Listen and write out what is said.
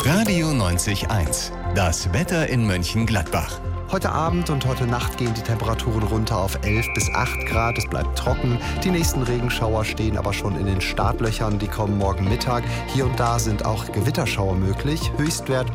Radio 90.1. Das Wetter in Mönchengladbach. Heute Abend und heute Nacht gehen die Temperaturen runter auf 11 bis 8 Grad. Es bleibt trocken. Die nächsten Regenschauer stehen aber schon in den Startlöchern. Die kommen morgen Mittag. Hier und da sind auch Gewitterschauer möglich. Höchstwert